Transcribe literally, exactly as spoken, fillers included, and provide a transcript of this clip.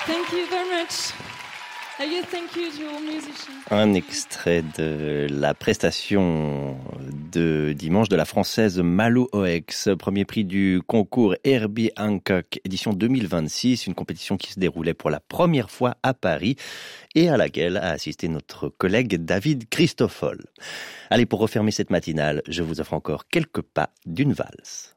Thank you very much. Thank you to all musicians. Un extrait de la prestation de dimanche de la française Malou Oex, premier prix du concours Herbie Hancock édition deux mille vingt-six, une compétition qui se déroulait pour la première fois à Paris et à laquelle a assisté notre collègue David Christoffel. Allez, pour refermer cette matinale, je vous offre encore quelques pas d'une valse.